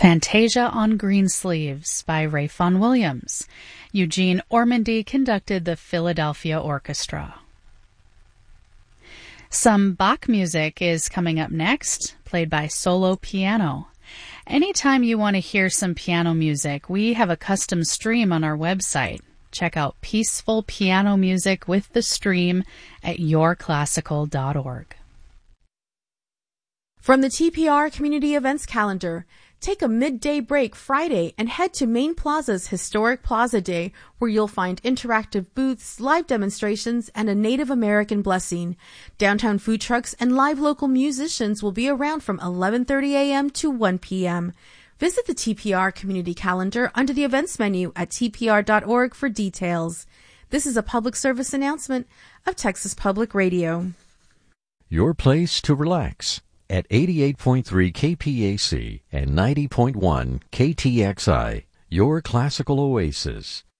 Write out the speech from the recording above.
Fantasia on Greensleeves by Ralph Vaughan Williams. Eugene Ormandy conducted the Philadelphia Orchestra. Some Bach music is coming up next, played by solo piano. Anytime you want to hear some piano music, we have a custom stream on our website. Check out Peaceful Piano Music with the Stream at yourclassical.org. From the TPR Community Events Calendar, take a midday break Friday and head to Main Plaza's Historic Plaza Day, where you'll find interactive booths, live demonstrations, and a Native American blessing. Downtown food trucks and live local musicians will be around from 11:30 a.m. to 1 p.m. Visit the TPR Community Calendar under the events menu at tpr.org for details. This is a public service announcement of Texas Public Radio. Your place to relax at 88.3 KPAC and 90.1 KTXI, your classical oasis.